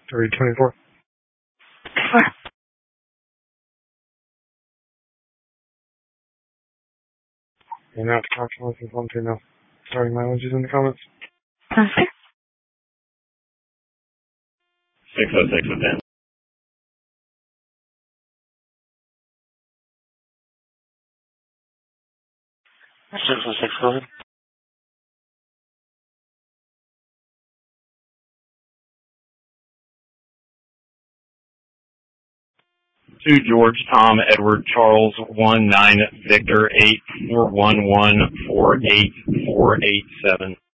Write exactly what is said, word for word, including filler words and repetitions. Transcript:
three twenty-four. And now to Constance is one two now. Starting mileages in the comments. Okay. six oh six with ten. six oh six, go ahead. Two George, Tom, Edward, Charles, one nine, Victor, eight four one one four eight four eight seven.